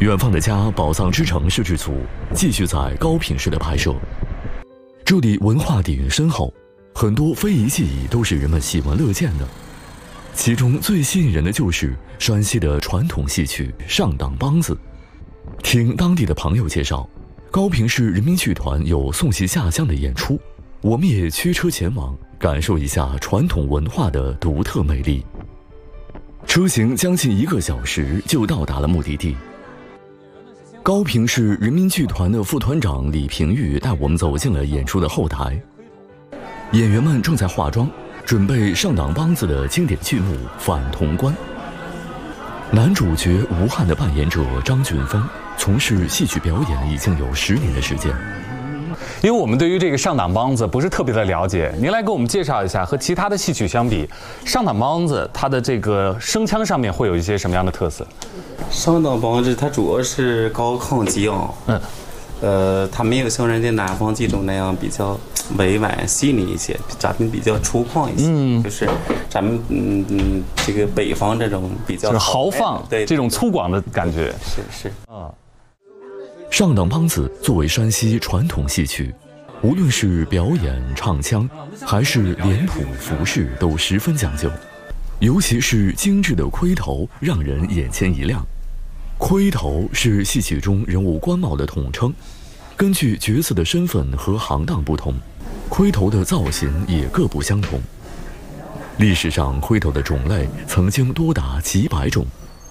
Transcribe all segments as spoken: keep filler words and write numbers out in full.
远方的家宝藏之城摄制组继续在高平市的拍摄。这里文化底蕴深厚，很多非遗技艺都是人们喜闻乐见的。其中最吸引人的就是山西的传统戏曲上党梆子。听当地的朋友介绍，高平市人民剧团有送戏下乡的演出，我们也驱车前往，感受一下传统文化的独特魅力。车行将近一个小时就到达了目的地。高平市人民剧团的副团长李平玉带我们走进了演出的后台，演员们正在化妆，准备上党梆子的经典剧目《反潼关》。男主角吴汉的扮演者张俊峰从事戏曲表演已经有十年的时间。 因为我们对于这个上党梆子不是特别的了解，您来给我们介绍一下，和其他的戏曲相比，上党梆子它的这个声腔上面会有一些什么样的特色？ 上党梆子它主要是高亢激昂，嗯，呃，它没有像人家南方这种那样比较委婉细腻一些，咱们比较粗犷一些，嗯，就是咱们嗯嗯这个北方这种比较就是豪放， 对这种粗犷的感觉， 是是啊。 上党梆子作为山西传统戏曲，无论是表演、唱腔，还是脸谱、服饰，都十分讲究。尤其是精致的盔头，让人眼前一亮。盔头是戏曲中人物官帽的统称，根据角色的身份和行当不同，盔头的造型也各不相同。历史上，盔头的种类曾经多达几百种。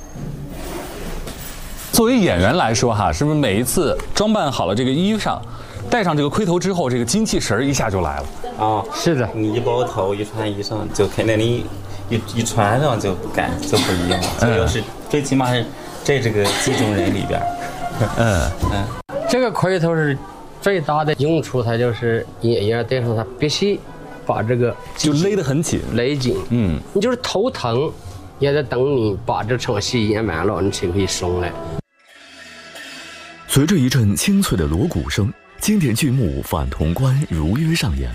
作为演员来说，哈，是不是每一次装扮好了这个衣裳，戴上这个盔头之后，这个精气神儿一下就来了？ 啊， 是的， 你一包头一穿衣裳，就肯定你一一穿上就感就不一样了。这要是最起码是在这个几种人里边， 嗯嗯， 这个盔头是最大的用处，它就是演员戴上它必须把这个就勒得很紧， 勒紧。嗯，你就是头疼，也得等你把这场戏演完了，你才可以松来。 随着一阵清脆的锣鼓声，经典剧目《反潼关》如约上演。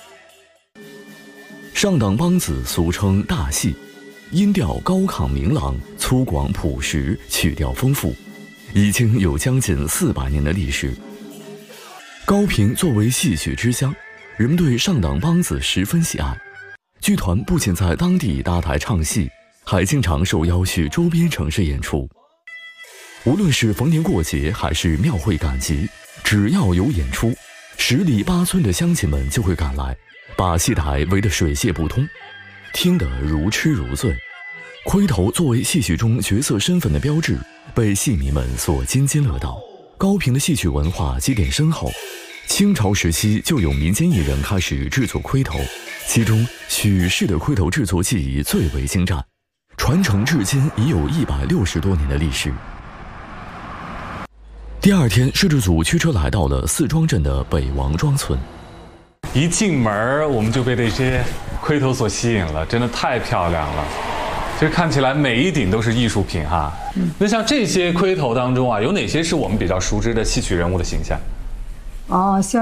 上党梆子俗称大戏，音调高亢明朗，粗犷朴实，曲调丰富，已经有将近四百年的历史。高平作为戏曲之乡，人们对上党梆子十分喜爱。剧团不仅在当地搭台唱戏，还经常受邀去周边城市演出。无论是逢年过节还是庙会赶集，只要有演出，十里八村的乡亲们就会赶来，把戏台围得水泄不通，听得如痴如醉。盔头作为戏曲中角色身份的标志，被戏迷们所津津乐道。高平的戏曲文化积淀深厚，清朝时期就有民间艺人开始制作盔头，其中许氏的盔头制作技艺最为精湛，传承至今已有一百六十多年的历史。第二天，摄制组驱车来到了四庄镇的北王庄村。 一进门我们就被这些盔头所吸引了，真的太漂亮了。其实看起来每一顶都是艺术品哈。嗯，那像这些盔头当中啊，有哪些是我们比较熟知的戏曲人物的形象？ 哦，像